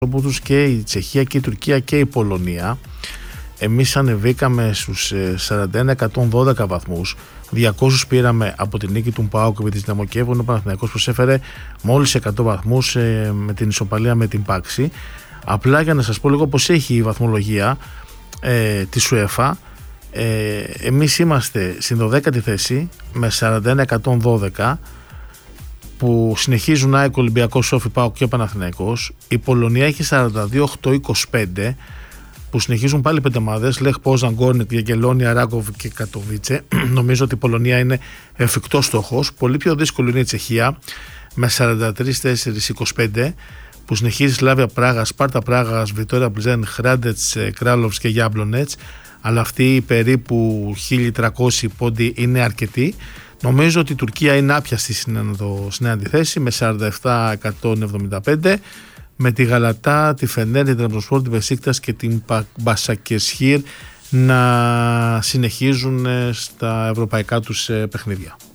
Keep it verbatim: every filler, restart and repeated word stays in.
τους και η Τσεχία και η Τουρκία και η Πολωνία. Εμείς ανεβήκαμε στους σαράντα ένα εκατόν δώδεκα βαθμούς, διακόσιους πήραμε από την νίκη του ΠΑΟΚ με τη Δυναμό Κιέβου, ενώ ο Παναθηναϊκός προσέφερε μόλις εκατό βαθμούς ε, με την ισοπαλία με την Πάξη. Απλά για να σας πω λίγο πως έχει η βαθμολογία ε, της UEFA. Ε, εμείς είμαστε στην δωδέκατη θέση με σαράντα ένα εκατόν δώδεκα, που συνεχίζουν ΑΕΚ, Ολυμπιακός, Σόφι, ΠΑΟΚ και Παναθηναϊκός. Η Πολωνία έχει σαράντα δύο οκτώ είκοσι πέντε, που συνεχίζουν πάλι πέντε ομάδες, Λεχ Πόζαν, Γκόρνικ, Γεγγελόνια, Ράκοβ και Κατοβίτσε. Νομίζω ότι η Πολωνία είναι εφικτός στόχος. Πολύ πιο δύσκολο είναι η Τσεχία με σαράντα τρία τέσσερα είκοσι πέντε, που συνεχίζει Σλάβια Πράγα, Σπάρτα Πράγας, Βιτόρια Πλζέν, Χράντετς, Κράλοβς και Γιάμπλονετς. Αλλά αυτοί οι περίπου χίλια τριακόσιοι πόντοι είναι αρκετοί. Νομίζω ότι η Τουρκία είναι άπιαστη στην αντιθέση με σαράντα επτά εκατόν εβδομήντα πέντε, με τη Γαλατά, τη Φενέρ, την Τραμπζονσπόρ, την Μπεσίκτας και την Μπασακεσχίρ να συνεχίζουν στα ευρωπαϊκά τους παιχνίδια.